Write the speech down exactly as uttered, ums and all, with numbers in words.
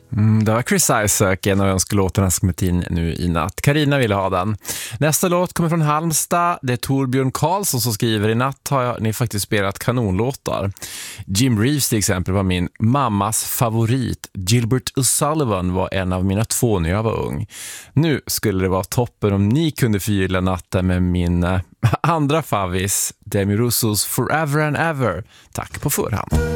Mm, det var Chris Isaak, en av önskelåtarna som kommit in nu i natt. Carina ville ha den. Nästa låt kommer från Halmstad. Det är Torbjörn Karlsson som skriver: i natt har jag, ni faktiskt spelat kanonlåtar. Jim Reeves till exempel var min mammas favorit. Gilbert O'Sullivan var en av mina två när jag var ung. Nu skulle det vara toppen om ni kunde förgylla natten med min äh, andra favvis, Demi Russos Forever and Ever. Tack på förhand.